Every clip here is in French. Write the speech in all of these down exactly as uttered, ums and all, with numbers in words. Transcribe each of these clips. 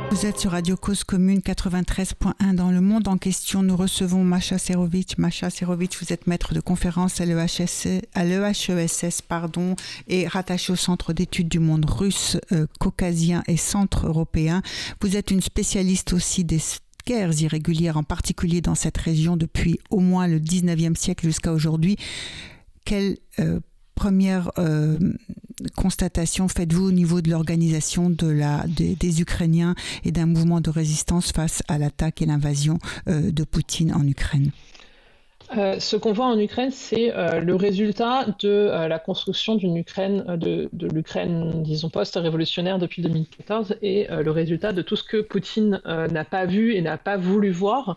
Vous êtes sur Radio Cause Commune quatre-vingt-treize point un dans le monde. En question, nous recevons Masha Serovic. Masha Serovic, vous êtes maître de conférence à l'E H E S S pardon, et rattaché au Centre d'études du monde russe, euh, caucasien et centre européen. Vous êtes une spécialiste aussi des guerres irrégulières, en particulier dans cette région depuis au moins le dix-neuvième siècle jusqu'à aujourd'hui. Quelle euh, première euh, constatation faites-vous au niveau de l'organisation de la, des, des Ukrainiens et d'un mouvement de résistance face à l'attaque et l'invasion euh, de Poutine en Ukraine ? Euh, ce qu'on voit en Ukraine, c'est euh, le résultat de euh, la construction d'une Ukraine, euh, de, de l'Ukraine, disons, post-révolutionnaire depuis deux mille quatorze, et euh, le résultat de tout ce que Poutine euh, n'a pas vu et n'a pas voulu voir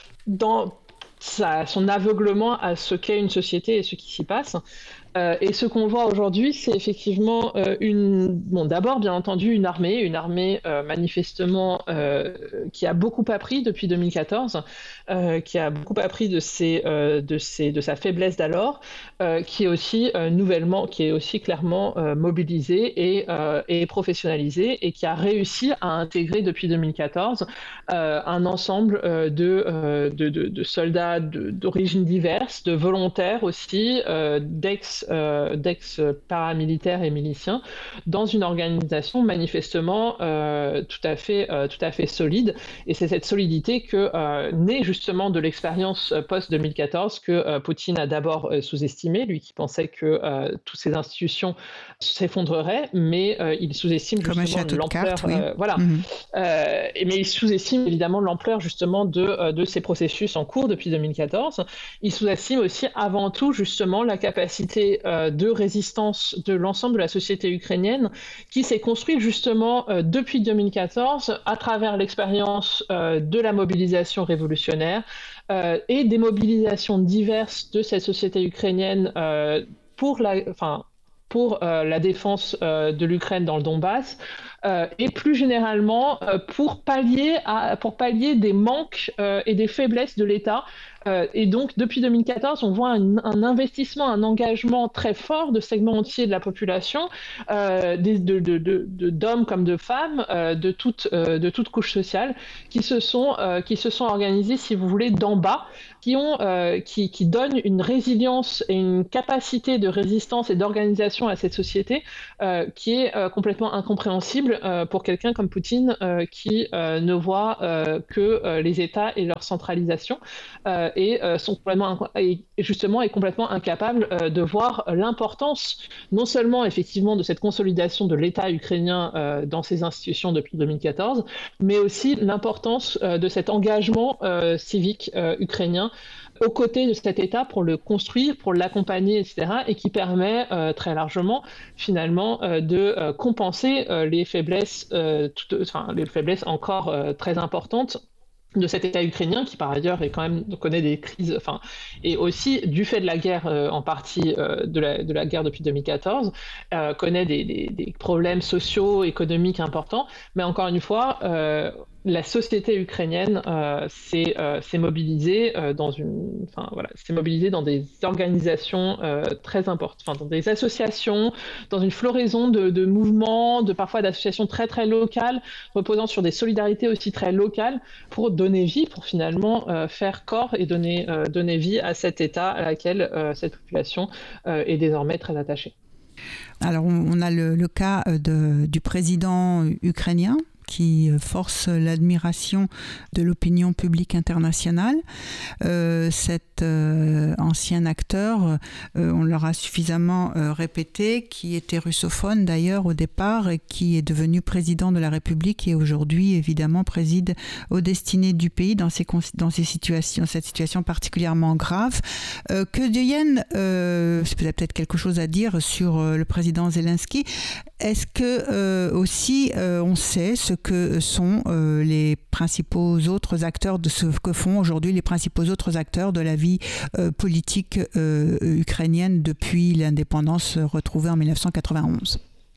dans sa, son aveuglement à ce qu'est une société et ce qui s'y passe. Euh, et ce qu'on voit aujourd'hui, c'est effectivement euh, une, bon, d'abord bien entendu une armée, une armée euh, manifestement euh, qui a beaucoup appris depuis deux mille quatorze, euh, qui a beaucoup appris de ses, euh, de ses, de sa faiblesse d'alors, euh, qui est aussi euh, nouvellement, qui est aussi clairement euh, mobilisée et, euh, et professionnalisée, et qui a réussi à intégrer depuis deux mille quatorze euh, un ensemble euh, de, euh, de, de, de soldats de, d'origines diverses, de volontaires aussi, euh, d'ex Euh, d'ex-paramilitaires et miliciens dans une organisation manifestement euh, tout à fait, euh, tout à fait solide. Et c'est cette solidité que euh, naît justement de l'expérience post-deux mille quatorze que euh, Poutine a d'abord euh, sous-estimé, lui qui pensait que euh, toutes ces institutions s'effondreraient, mais euh, il sous-estime justement l'ampleur. Carte, oui. euh, voilà. Mm-hmm. Euh, mais il sous-estime évidemment l'ampleur justement de, euh, de ces processus en cours depuis deux mille quatorze. Il sous-estime aussi avant tout justement la capacité de résistance de l'ensemble de la société ukrainienne qui s'est construite justement euh, depuis deux mille quatorze à travers l'expérience euh, de la mobilisation révolutionnaire euh, et des mobilisations diverses de cette société ukrainienne euh, pour la, enfin, pour euh, la défense euh, de l'Ukraine dans le Donbass, euh, et plus généralement euh, pour pallier à, pour pallier des manques euh, et des faiblesses de l'État. Euh, et donc, depuis deux mille quatorze, on voit un, un investissement, un engagement très fort de segments entiers de la population, euh, de, de, de, de, de, d'hommes comme de femmes, euh, de toute euh, de toute couche sociale, qui se sont euh, qui se sont organisés, si vous voulez, d'en bas, qui ont euh, qui qui donnent une résilience et une capacité de résistance et d'organisation à cette société euh, qui est euh, complètement incompréhensible euh, pour quelqu'un comme Poutine euh, qui euh, ne voit euh, que euh, les États et leur centralisation. Euh, et euh, sont complètement et justement est complètement incapable euh, de voir l'importance non seulement effectivement de cette consolidation de l'État ukrainien euh, dans ses institutions depuis deux mille quatorze, mais aussi l'importance euh, de cet engagement euh, civique euh, ukrainien aux côtés de cet État pour le construire, pour l'accompagner, et cetera, et qui permet euh, très largement finalement euh, de euh, compenser euh, les faiblesses, euh, toutes, enfin les faiblesses encore euh, très importantes de cet État ukrainien qui par ailleurs est quand même connaît des crises, enfin et aussi du fait de la guerre euh, en partie euh, de la de la guerre depuis deux mille quatorze euh, connaît des, des des problèmes sociaux économiques importants, mais encore une fois euh, la société ukrainienne euh, s'est, euh, s'est mobilisée euh, dans une, enfin voilà, s'est mobilisée dans des organisations euh, très importantes, enfin dans des associations, dans une floraison de, de mouvements, de parfois d'associations très très locales, reposant sur des solidarités aussi très locales, pour donner vie, pour finalement euh, faire corps et donner euh, donner vie à cet État à laquelle euh, cette population euh, est désormais très attachée. Alors on a le, le cas de, du président ukrainien qui force l'admiration de l'opinion publique internationale. Euh, cet euh, ancien acteur, euh, on leur a suffisamment euh, répété, qui était russophone d'ailleurs au départ et qui est devenu président de la République et aujourd'hui évidemment préside aux destinées du pays dans ces, dans ces situations, cette situation particulièrement grave. Euh, que devienne, euh, c'est peut-être quelque chose à dire sur euh, le président Zelensky. Est-ce que euh, aussi euh, on sait ce que sont euh, les principaux autres acteurs de ce que font aujourd'hui les principaux autres acteurs de la vie euh, politique euh, ukrainienne depuis l'indépendance retrouvée en dix-neuf cent quatre-vingt-onze?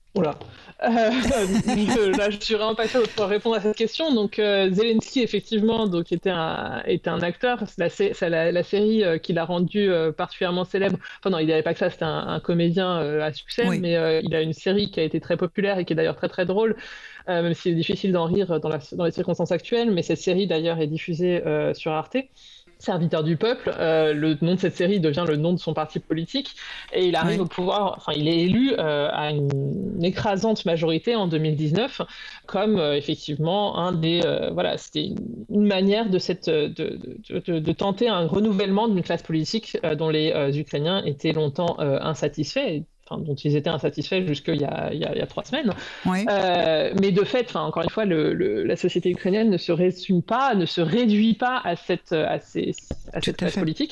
Oula. Euh, je, là, je suis vraiment pas sûre de pouvoir répondre à cette question. Donc, euh, Zelensky, effectivement, donc, était, un, était un acteur. C'est la, c'est la, la série euh, qui l'a rendu euh, particulièrement célèbre. Enfin, non, il n'avait pas que ça, c'était un, un comédien euh, à succès, oui. mais euh, il a une série qui a été très populaire et qui est d'ailleurs très très drôle, euh, même s'il est difficile d'en rire dans, la, dans les circonstances actuelles. Mais cette série, d'ailleurs, est diffusée euh, sur Arte. Serviteur du peuple, euh, le nom de cette série devient le nom de son parti politique et il arrive oui. au pouvoir, enfin il est élu euh, à une écrasante majorité en deux mille dix-neuf comme euh, effectivement un des, euh, voilà, c'était une manière de, cette, de, de, de, de tenter un renouvellement d'une classe politique euh, dont les euh, Ukrainiens étaient longtemps euh, insatisfaits. Enfin, dont ils étaient insatisfaits jusqu'il y a, il y a, il y a trois semaines. Oui. Euh, mais de fait, enfin, encore une fois, le, le, la société ukrainienne ne se résume pas, ne se réduit pas à cette, à ces, à cette classe politique.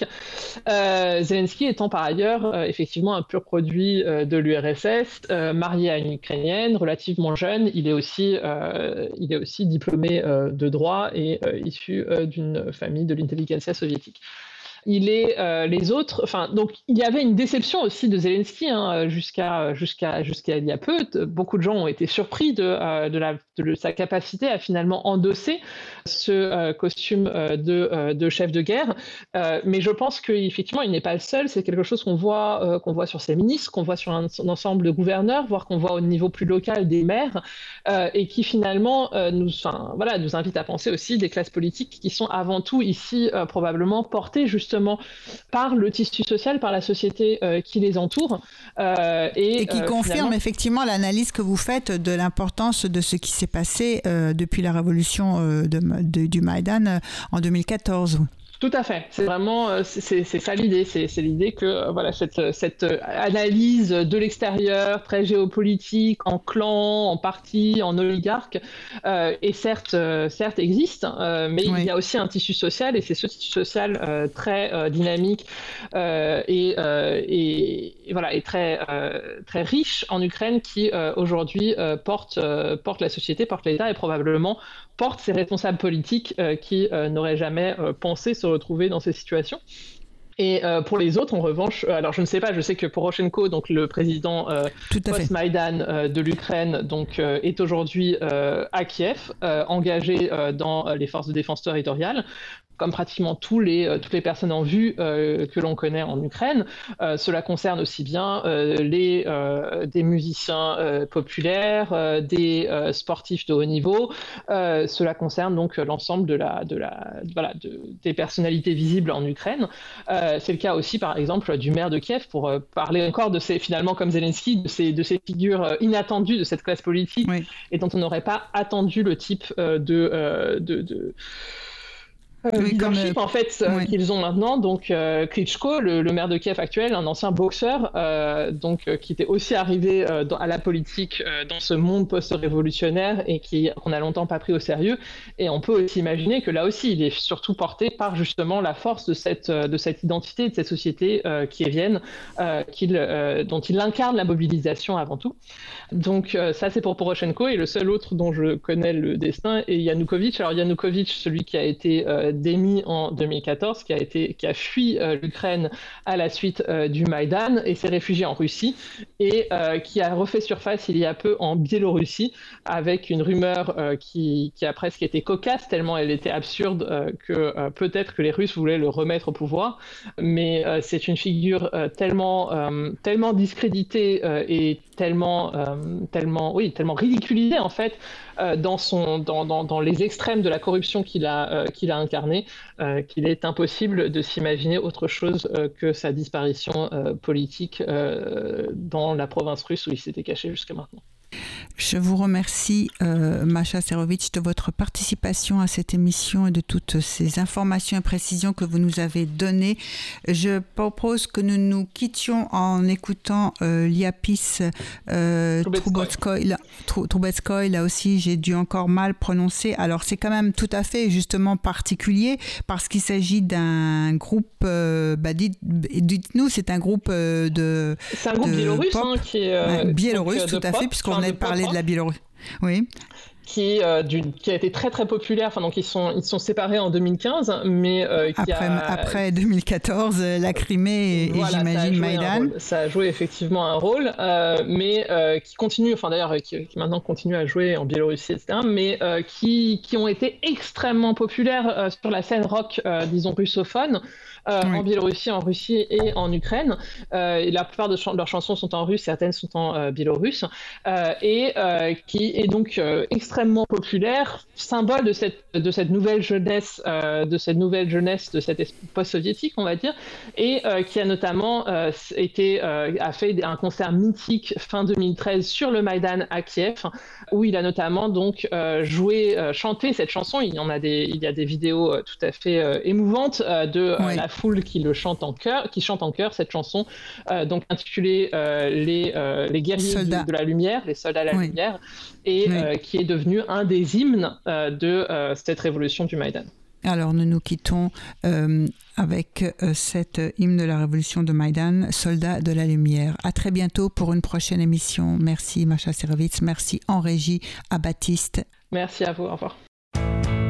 Euh, Zelensky étant par ailleurs euh, effectivement un pur produit euh, de l'U R S S, euh, marié à une Ukrainienne, relativement jeune, il est aussi, euh, il est aussi diplômé euh, de droit et euh, issu euh, d'une famille de l'intelligentsia soviétique. Il est euh, les autres, enfin donc il y avait une déception aussi de Zelensky hein, jusqu'à jusqu'à jusqu'à il y a peu. Beaucoup de gens ont été surpris de euh, de, la, de sa capacité à finalement endosser ce euh, costume euh, de euh, de chef de guerre. Euh, mais je pense qu'effectivement il n'est pas le seul. C'est quelque chose qu'on voit euh, qu'on voit sur ses ministres, qu'on voit sur un, un ensemble de gouverneurs, voire qu'on voit au niveau plus local des maires, euh, et qui finalement euh, nous, enfin voilà, nous invite à penser aussi des classes politiques qui sont avant tout ici euh, probablement portées justement par le tissu social, par la société euh, qui les entoure. Euh, et, et qui euh, confirme finalement... effectivement l'analyse que vous faites de l'importance de ce qui s'est passé euh, depuis la révolution euh, de, de, du Maïdan euh, en deux mille quatorze. Tout à fait. C'est vraiment c'est, c'est ça l'idée. C'est, c'est l'idée que voilà cette, cette analyse de l'extérieur très géopolitique, en clan, en parti, en oligarque, euh, et certes euh, certes existe, euh, mais oui. il y a aussi un tissu social et c'est ce tissu social euh, très euh, dynamique euh, et, euh, et, et voilà et très euh, très riche en Ukraine qui euh, aujourd'hui euh, porte euh, porte la société, porte l'État et probablement porte ces responsables politiques euh, qui euh, n'auraient jamais euh, pensé se retrouver dans ces situations. Et euh, pour les autres, en revanche, euh, alors je ne sais pas, je sais que Poroshenko, donc le président euh, post-Maïdan euh, de l'Ukraine, donc euh, est aujourd'hui euh, à Kiev, euh, engagé euh, dans les forces de défense territoriale. Comme pratiquement tous les, euh, toutes les personnes en vue euh, que l'on connaît en Ukraine. Euh, cela concerne aussi bien euh, les, euh, des musiciens euh, populaires, euh, des euh, sportifs de haut niveau. Euh, cela concerne donc l'ensemble de la, de la, voilà, de, des personnalités visibles en Ukraine. Euh, c'est le cas aussi, par exemple, du maire de Kiev, pour euh, parler encore de ces, finalement, comme Zelensky, de ces, de ces figures inattendues de cette classe politique oui. et dont on n'aurait pas attendu le type euh, de... Euh, de, de Euh, oui, leadership comme, euh, en fait euh, oui. qu'ils ont maintenant. Donc euh, Klitschko, le, le maire de Kiev actuel, un ancien boxeur, euh, donc euh, qui était aussi arrivé euh, dans, à la politique euh, dans ce monde post-révolutionnaire et qui qu'on a longtemps pas pris au sérieux. Et on peut aussi imaginer que là aussi, il est surtout porté par justement la force de cette de cette identité, de cette société euh, kievienne, euh, qu'il, euh, dont il incarne la mobilisation avant tout. Donc euh, ça c'est pour Poroshenko et le seul autre dont je connais le destin est Yanukovych. Alors Yanukovych, celui qui a été euh, démis en deux mille quatorze, qui a, été, qui a fui euh, l'Ukraine à la suite euh, du Maïdan et s'est réfugié en Russie et euh, qui a refait surface il y a peu en Biélorussie avec une rumeur euh, qui, qui a presque été cocasse tellement elle était absurde euh, que euh, peut-être que les Russes voulaient le remettre au pouvoir, mais euh, c'est une figure euh, tellement, euh, tellement discréditée euh, et tellement, euh, tellement, oui, tellement ridiculisée en fait euh, dans, son, dans, dans, dans les extrêmes de la corruption qu'il a, euh, qu'il a incarné. Euh, qu'il est impossible de s'imaginer autre chose euh, que sa disparition euh, politique euh, dans la province russe où il s'était caché jusqu'à maintenant. Je vous remercie, euh, Masha Serovitch, de votre participation à cette émission et de toutes ces informations et précisions que vous nous avez données. Je propose que nous nous quittions en écoutant euh, Liapis euh, Trubetskoy. Trubetskoy, là aussi, j'ai dû encore mal prononcer. Alors, c'est quand même tout à fait, justement, particulier parce qu'il s'agit d'un groupe, euh, bah, dites, dites-nous, c'est un groupe euh, de... C'est un groupe de biélorusse, pop, hein, qui est... Euh, ouais, biélorusse, tout à pop, fait, puisqu'on a parlé de la Biélorussie. Oui. Qui, euh, d'une, qui a été très très populaire. Enfin, donc ils sont, ils sont séparés en deux mille quinze, mais euh, qui après, a... après deux mille quatorze, la Crimée et, voilà, et j'imagine Maïdan. Ça a joué effectivement un rôle, euh, mais euh, qui continue, enfin d'ailleurs qui, qui maintenant continue à jouer en Biélorussie, et cetera, mais euh, qui, qui ont été extrêmement populaires euh, sur la scène rock, euh, disons russophone. Euh, oui. En Biélorussie, en Russie et en Ukraine. Euh, et la plupart de, ch- de leurs chansons sont en russe, certaines sont en euh, biélorusse, euh, et euh, qui est donc euh, extrêmement populaire, symbole de cette, de cette nouvelle jeunesse, euh, de cette nouvelle jeunesse, de cette post-soviétique, on va dire, et euh, qui a notamment euh, été, euh, a fait un concert mythique fin deux mille treize sur le Maïdan à Kiev, où il a notamment donc euh, joué, euh, chanté cette chanson. Il y en a des, il y a des vidéos euh, tout à fait euh, émouvantes euh, de euh, oui. la foule qui le chante en chœur, qui chante en chœur cette chanson, euh, donc intitulée euh, les, euh, les guerriers du, de la lumière, les soldats à la oui. lumière, et oui. euh, qui est devenu un des hymnes euh, de euh, cette révolution du Maïdan. Alors nous nous quittons euh, avec euh, cet hymne de la révolution de Maïdan, Soldats de la lumière. À très bientôt pour une prochaine émission. Merci Masha Serovitz, merci en régie à Baptiste. Merci à vous, au revoir.